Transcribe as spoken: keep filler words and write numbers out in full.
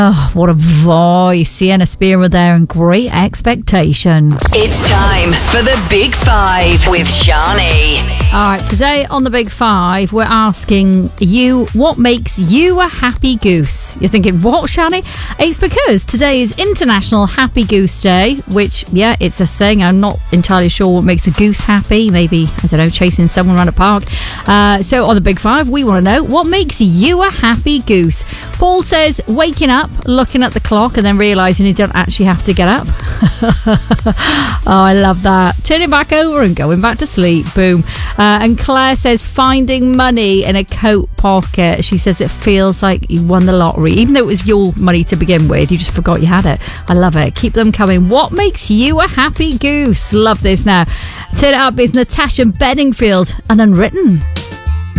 Oh, what a voice. Sienna Spira there and Great Expectation. It's time for the Big Five with Shani. All right, today on the Big Five, we're asking you, what makes you a happy goose? You're thinking, what, Shani? It's because today is International Happy Goose Day, which, yeah, it's a thing. I'm not entirely sure what makes a goose happy. Maybe, I don't know, chasing someone around a park. Uh, so on the Big Five, we want to know, what makes you a happy goose? Paul says, waking up, looking at the clock, and then realising you don't actually have to get up. Oh, I love that. Turning back over and going back to sleep. Boom. Uh, and Claire says, finding money in a coat pocket. She says it feels like you won the lottery. Even though it was your money to begin with, you just forgot you had it. I love it. Keep them coming. What makes you a happy goose? Love this now. Turn it up. It's Natasha Bedingfield and Unwritten.